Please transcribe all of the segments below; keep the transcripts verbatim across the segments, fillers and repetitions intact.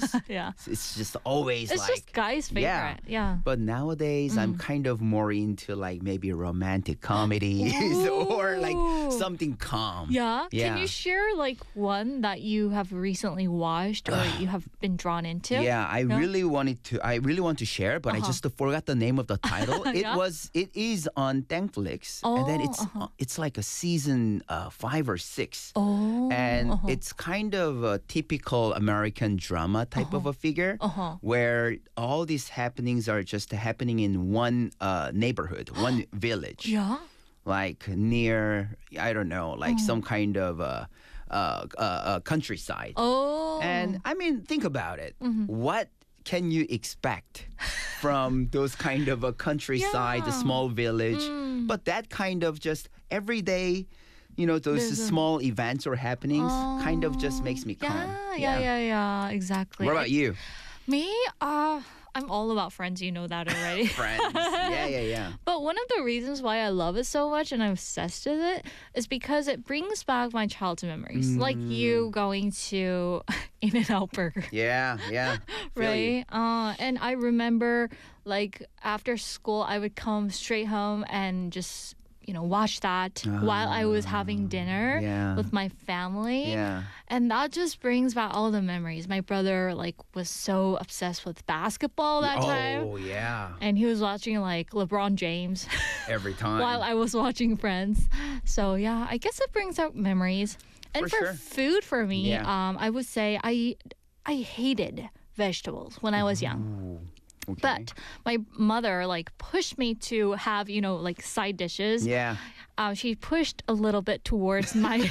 Yeah. It's just always It's like just guys' favorite. yeah. Yeah. But nowadays, I'm Mm. kind of more into like maybe romantic comedies or like Ooh. something calm. Yeah. Yeah. Can you share like one that you have recently watched or you have been drawn into? Yeah, I Yeah? really wanted to. I really want to share, but I Uh-huh. just forgot the name of the title. It Yeah? was. It is on Thankflix, and then Oh, it's uh-huh. uh, it's like a season uh, five or six. Oh. And uh-huh. it's kind of a typical American drama type of a figure Uh-huh. where all these happenings are just happening in one uh, neighborhood, one village, Yeah. like near, I don't know, like some kind of uh, uh, uh, uh, countryside. Oh. And I mean, think about it. Mm-hmm. What can you expect from those kind of a countryside, a Yeah. small village? Mm. But that kind of just everyday, you know, those There's a- small events or happenings kind of just makes me calm. Yeah, yeah, yeah, yeah, exactly. What about you? Me? Uh, I'm all about Friends. You know that already. Friends. Yeah, yeah, yeah. But one of the reasons why I love it so much and I'm obsessed with it is because it brings back my childhood memories. Like Mm. you going to In-N-Out Burger. Yeah, yeah. Feel you. Right? Uh, and I remember like after school, I would come straight home and just, you know, watch that while I was having dinner yeah. with my family. Yeah. And that just brings back all the memories. My brother like was so obsessed with basketball that time. Oh, yeah. And he was watching like LeBron James Every time. while I was watching Friends. So yeah, I guess it brings out memories. And For for, sure. food for me, Yeah. um, I would say I I hated vegetables when I was young. Ooh, okay. But my mother like pushed me to have, you know, like side dishes. yeah. Uh, she pushed a little bit towards my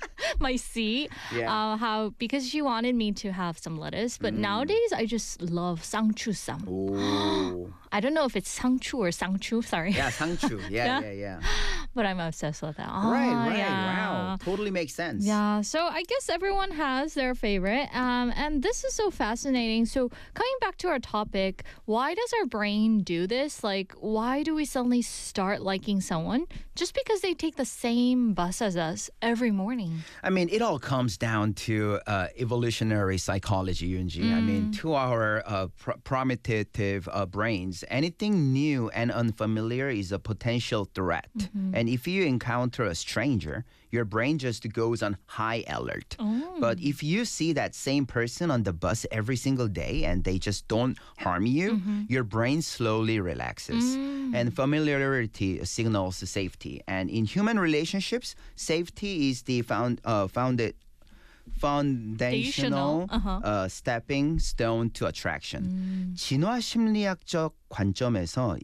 my seat. Yeah. Uh, how because she wanted me to have some lettuce. But nowadays I just love sangchusam. Ooh. I don't know if it's sangchu or sangchu. Sorry. Yeah, 상추. Yeah, Yeah? yeah, yeah. But I'm obsessed with that. Right, Oh, right. yeah. Wow. Totally makes sense. Yeah, so I guess everyone has their favorite. Um, and this is so fascinating. So, coming back to our topic, why does our brain do this? Like, why do we suddenly start liking someone just because they take the same bus as us every morning? I mean, it all comes down to uh, evolutionary psychology, Yunji. I mean, to our uh, pr- primitive uh, brains, anything new and unfamiliar is a potential threat. And if you encounter a stranger, your brain just goes on high alert. But if you see that same person on the bus every single day and they just don't harm you, your brain slowly relaxes. And familiarity signals safety. And in human relationships, safety is the found, uh, founded foundational Foundational, uh-huh. uh, stepping stone to attraction. 진화 심리학적 관점에서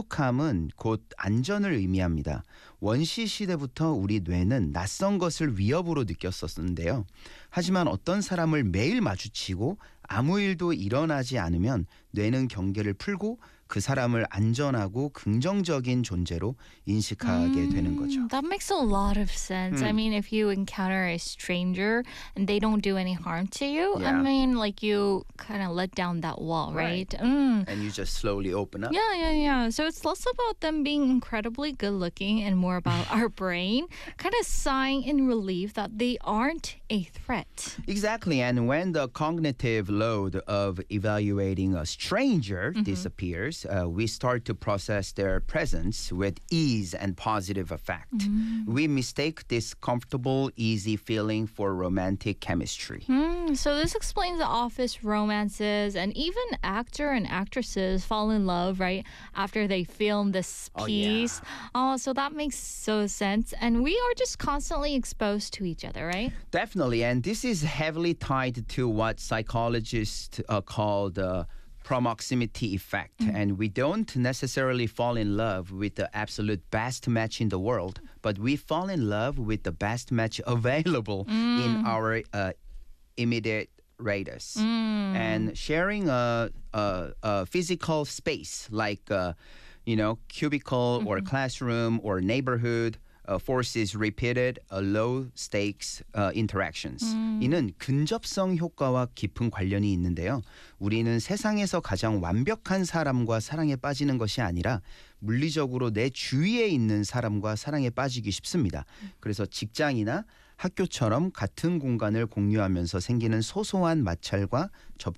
익숙함은 곧 안전을 의미합니다. 원시 시대부터 우리 뇌는 낯선 것을 위협으로 느꼈었는데요. 하지만 어떤 사람을 매일 마주치고 아무 일도 일어나지 않으면 뇌는 경계를 풀고 그 사람을 안전하고 긍정적인 존재로 인식하게 되는 거죠. That makes a lot of sense. I mean, if you encounter a stranger and they don't do any harm to you, I Yeah. mean, like you kind of let down that wall, right? Right. Mm. And you just slowly open up. Yeah, yeah, yeah. So it's less about them being incredibly good looking and more about our brain kind of sighing in relief that they aren't a threat. Exactly. And when the cognitive load of evaluating a stranger disappears, uh, we start to process their presence with ease and positive effect. We mistake this comfortable, easy feeling for romantic chemistry. Mm, so this explains the office romances and even actor and actresses fall in love, right, after they film this Oh, piece. Oh, so that makes so sense. And we are just constantly exposed to each other, right? Definitely. And this is heavily tied to what psychologists uh, call the proximity effect. And we don't necessarily fall in love with the absolute best match in the world, but we fall in love with the best match available in our uh, immediate radius. And sharing a, a, a physical space like, uh, you know, cubicle or classroom or neighborhood uh, forces repeated uh, low stakes uh, interactions. 이는 근접성 효과와 깊은 관련이 있는데요. 우리는 세상에서 가장 완벽한 사람과 사랑에 빠지는 것이 아니라 물리적으로 내 주위에 있는 사람과 사랑에 빠지기 쉽습니다. 그래서 직장이나 학교처럼 같은 공간을 공유하면서 생기는 소소한 마찰과 접